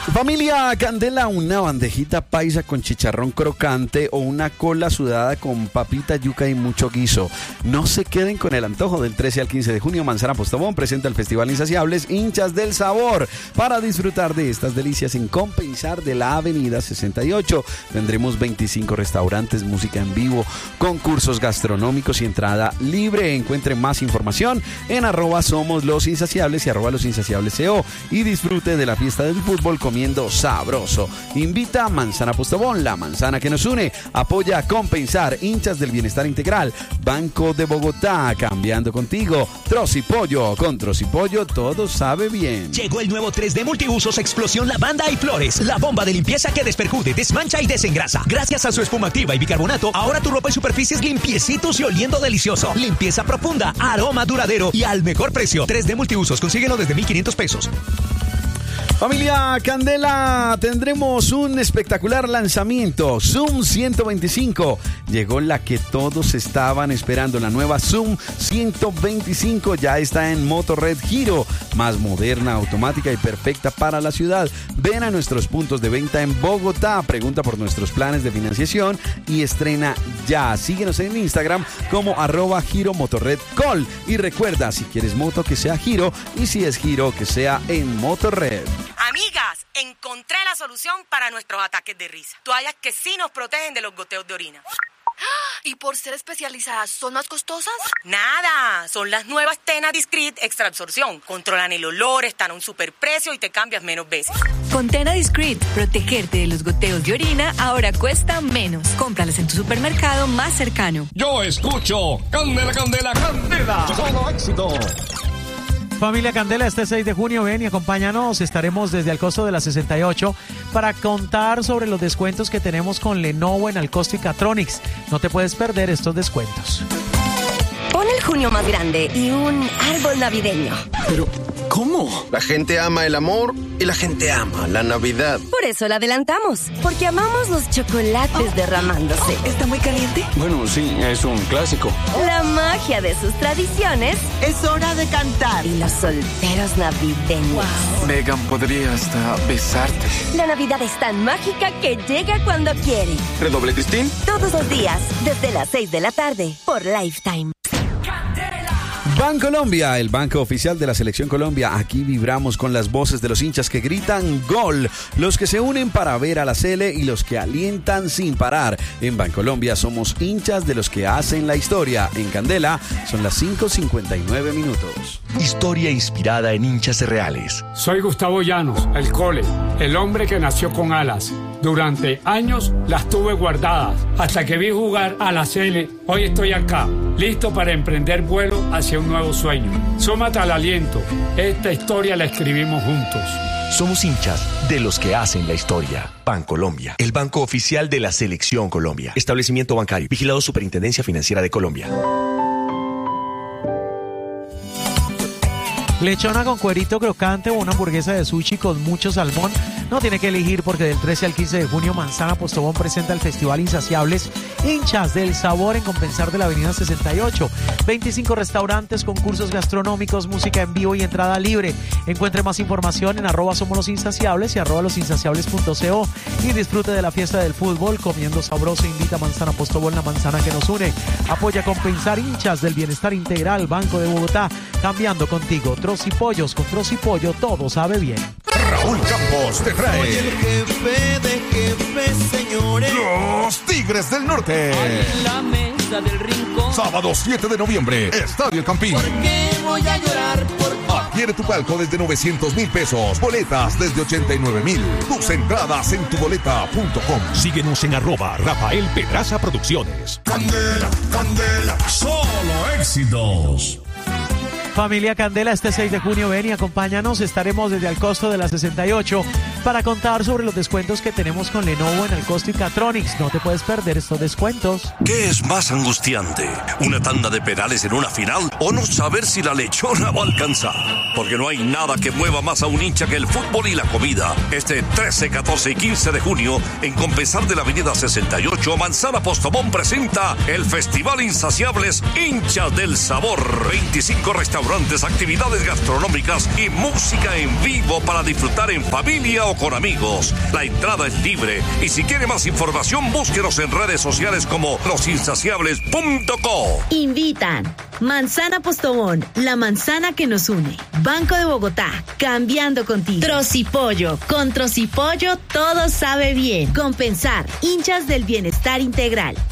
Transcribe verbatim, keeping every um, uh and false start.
Familia Candela, una bandejita paisa con chicharrón crocante o una cola sudada con papita, yuca y mucho guiso. No se queden con el antojo. Del trece al quince de junio, Manzana Postobón presenta el Festival Insaciables Hinchas del Sabor para disfrutar de estas delicias en Compensar de la Avenida sesenta y ocho. Tendremos veinticinco restaurantes, música en vivo, concursos gastronómicos y entrada libre. Encuentre más información en arroba somos los insaciables y arroba los insaciables co y disfrute de la fiesta del fútbol comiendo sabroso. Invita a Manzana Postobón, la manzana que nos une. Apoya a Compensar, hinchas del bienestar integral. Banco de Bogotá, cambiando contigo. Trocipollo, con Trocipollo todo sabe bien. Llegó el nuevo tres D Multiusos Explosión Lavanda y Flores. La bomba de limpieza que despercude, desmancha y desengrasa. Gracias a su espuma activa y bicarbonato, ahora tu ropa y superficies limpiecitos y oliendo delicioso. Limpieza profunda, aroma duradero y al mejor precio. tres D Multiusos, consíguelo desde mil quinientos pesos. Familia Candela, tendremos un espectacular lanzamiento. Zoom ciento veinticinco. Llegó la que todos estaban esperando. La nueva Zoom ciento veinticinco ya está en Motorred Giro. Más moderna, automática y perfecta para la ciudad. Ven a nuestros puntos de venta en Bogotá. Pregunta por nuestros planes de financiación y estrena ya. Síguenos en Instagram como arroba Giro Motorred Col. Y recuerda, si quieres moto, que sea Giro. Y si es Giro, que sea en Motorred. Amigas, encontré la solución para nuestros ataques de risa. Toallas que sí nos protegen de los goteos de orina. ¿Y por ser especializadas, son más costosas? Nada, son las nuevas Tena Discreet Extra Absorción. Controlan el olor, están a un superprecio y te cambias menos veces. Con Tena Discreet, protegerte de los goteos de orina ahora cuesta menos. Cómpralas en tu supermercado más cercano. Yo escucho Candela, Candela, Candela. Solo éxito. Familia Candela, este seis de junio, ven y acompáñanos. Estaremos desde Alcosto de la sesenta y ocho para contar sobre los descuentos que tenemos con Lenovo en Alcosto y Catronics. No te puedes perder estos descuentos. Pon el junio más grande y un árbol navideño. Pero, ¿cómo? La gente ama el amor y la gente ama la Navidad. Por eso la adelantamos, porque amamos los chocolates oh. derramándose. ¿Está muy caliente? Bueno, sí, es un clásico. La magia de sus tradiciones. Es hora de cantar. Y los solteros navideños. Wow. Megan podría hasta besarte. La Navidad es tan mágica que llega cuando quiere. ¿Redoble, Cristín? Todos los días, desde las seis de la tarde, por Lifetime. Bancolombia, el banco oficial de la Selección Colombia. Aquí vibramos con las voces de los hinchas que gritan gol, los que se unen para ver a la Sele y los que alientan sin parar. En Bancolombia somos hinchas de los que hacen la historia. En Candela son las cinco cincuenta y nueve minutos. Historia inspirada en hinchas reales. Soy Gustavo Llanos, el Cole, el hombre que nació con alas. Durante años las tuve guardadas hasta que vi jugar a la Sele. Hoy estoy acá, listo para emprender vuelo hacia un nuevo sueño. Súmate al aliento. Esta historia la escribimos juntos. Somos hinchas de los que hacen la historia. Bancolombia, el banco oficial de la Selección Colombia. Establecimiento bancario, vigilado Superintendencia Financiera de Colombia. Lechona con cuerito crocante o una hamburguesa de sushi con mucho salmón. No tiene que elegir porque del trece al quince de junio Manzana Postobón presenta el Festival Insaciables Hinchas del Sabor en Compensar de la Avenida sesenta y ocho. veinticinco restaurantes, concursos gastronómicos, música en vivo y entrada libre. Encuentre más información en arroba somos los insaciables y arroba losinsaciables.co y disfrute de la fiesta del fútbol comiendo sabroso. Invita a Manzana Postobón, la manzana que nos une. Apoya a Compensar, hinchas del bienestar integral, Banco de Bogotá, cambiando contigo. Trocipollos, con Trocipollo todo sabe bien. Raúl Campos te trae. Soy el jefe de jefes, señores. Los Tigres del Norte. En la mesa del rincón. Sábado siete de noviembre, Estadio Campín. ¿Por qué voy a llorar? Por... Adquiere tu palco desde novecientos mil pesos. Boletas desde ochenta y nueve mil. Tus entradas en tuboleta punto com. Síguenos en arroba Rafael Pedraza Producciones. Candela, Candela. Solo éxitos. Familia Candela, este seis de junio ven y acompáñanos. Estaremos desde Alcosto de la sesenta y ocho para contar sobre los descuentos que tenemos con Lenovo en Alcosto y Catronics. No te puedes perder estos descuentos. ¿Qué es más angustiante? ¿Una tanda de penales en una final o no saber si la lechona va a alcanzar? Porque no hay nada que mueva más a un hincha que el fútbol y la comida. Este trece, catorce y quince de junio, en Compensar de la Avenida sesenta y ocho, Manzana Postobón presenta el Festival Insaciables Hinchas del Sabor. veinticinco restaurantes, actividades gastronómicas y música en vivo para disfrutar en familia o o con amigos. La entrada es libre y si quiere más información, búsquenos en redes sociales como los insaciables punto co. Invitan Manzana Postobón, la manzana que nos une. Banco de Bogotá, cambiando contigo. Trocipollo, con Trocipollo todo sabe bien. Compensar, hinchas del bienestar integral.